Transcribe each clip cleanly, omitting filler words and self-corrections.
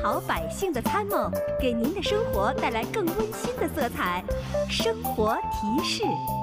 好百姓的参谋，给您的生活带来更温馨的色彩。生活提示。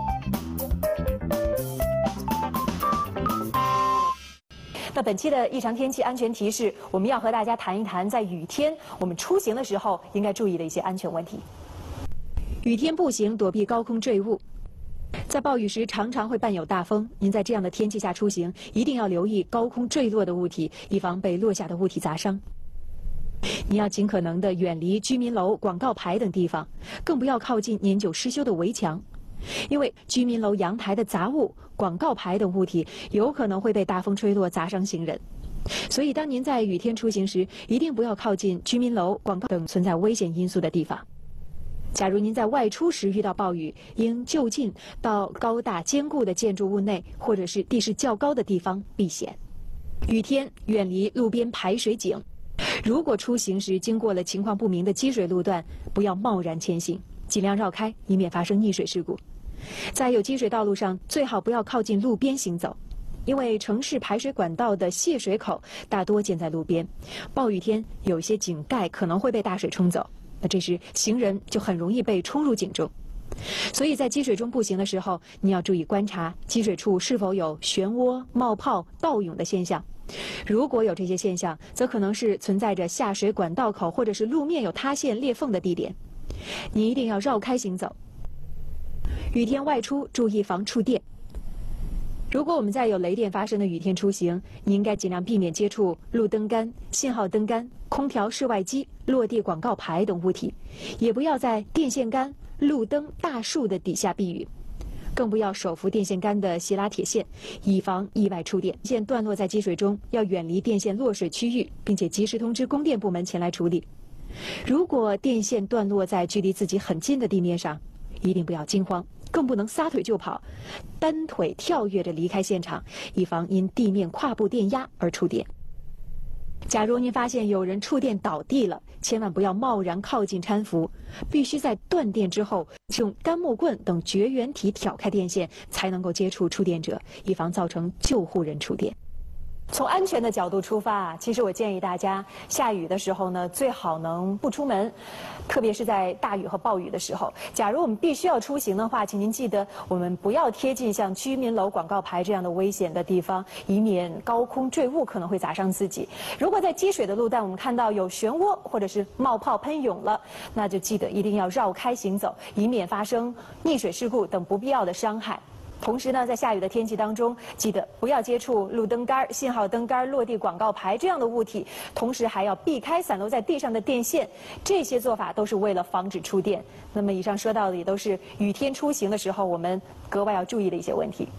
那本期的异常天气安全提示，我们要和大家谈一谈，在雨天我们出行的时候应该注意的一些安全问题。雨天步行，躲避高空坠物。在暴雨时常常会伴有大风，您在这样的天气下出行，一定要留意高空坠落的物体，以防被落下的物体砸伤。你要尽可能地远离居民楼、广告牌等地方，更不要靠近年久失修的围墙。因为居民楼阳台的杂物、广告牌等物体有可能会被大风吹落，砸伤行人。所以，当您在雨天出行时，一定不要靠近居民楼、广告等存在危险因素的地方。假如您在外出时遇到暴雨，应就近到高大坚固的建筑物内，或者是地势较高的地方避险。雨天远离路边排水井。如果出行时经过了情况不明的积水路段，不要贸然前行，尽量绕开，以免发生溺水事故。在有积水道路上，最好不要靠近路边行走，因为城市排水管道的泄水口大多建在路边，暴雨天有些井盖可能会被大水冲走，那这时行人就很容易被冲入井中。所以在积水中步行的时候，你要注意观察积水处是否有漩涡、冒泡、倒涌的现象。如果有这些现象，则可能是存在着下水管道口或者是路面有塌陷裂缝的地点，你一定要绕开行走。雨天外出注意防触电。如果我们在有雷电发生的雨天出行，你应该尽量避免接触路灯杆、信号灯杆、空调室外机、落地广告牌等物体，也不要在电线杆、路灯、大树的底下避雨，更不要手扶电线杆的斜拉铁线，以防意外触电。线断落在积水中，要远离电线落水区域，并且及时通知供电部门前来处理。如果电线断落在距离自己很近的地面上，一定不要惊慌，更不能撒腿就跑，单腿跳跃着离开现场，以防因地面跨步电压而触电。假如您发现有人触电倒地了，千万不要贸然靠近搀扶，必须在断电之后用干木棍等绝缘体挑开电线，才能够接触触电者，以防造成救护人触电。从安全的角度出发，其实我建议大家下雨的时候呢，最好能不出门，特别是在大雨和暴雨的时候。假如我们必须要出行的话，请您记得我们不要贴近像居民楼、广告牌这样的危险的地方，以免高空坠物可能会砸伤自己。如果在积水的路段我们看到有漩涡或者是冒泡喷涌了，那就记得一定要绕开行走，以免发生溺水事故等不必要的伤害。同时呢，在下雨的天气当中，记得不要接触路灯杆、信号灯杆、落地广告牌这样的物体，同时还要避开散落在地上的电线。这些做法都是为了防止触电。那么以上说到的也都是雨天出行的时候我们格外要注意的一些问题。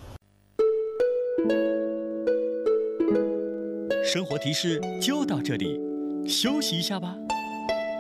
生活提示就到这里，休息一下吧。